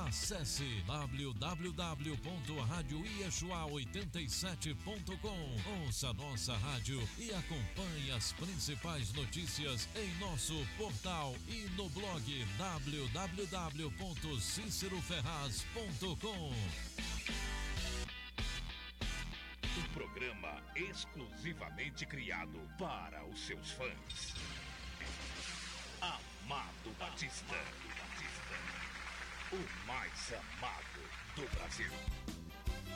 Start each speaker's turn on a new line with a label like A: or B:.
A: Acesse www.radioieshua87.com. Ouça nossa rádio e acompanhe as principais notícias em nosso portal e no blog www.ciceroferraz.com.
B: Um programa exclusivamente criado para os seus fãs. Amado Batista, o mais amado do Brasil.